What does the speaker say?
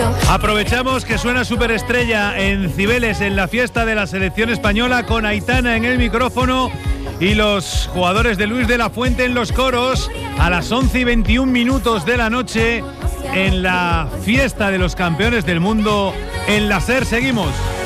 Aprovechamos que suena Superestrella en Cibeles en la fiesta de la selección española con Aitana en el micrófono y los jugadores de Luis de la Fuente en los coros a las 11:21 de la noche en la fiesta de los campeones del mundo en la SER. Seguimos.